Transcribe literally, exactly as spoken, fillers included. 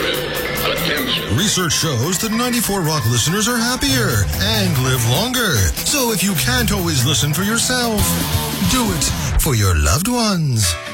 Attention. Research shows that ninety-four Rock listeners are happier and live longer. So if you can't always listen for yourself, do it for your loved ones.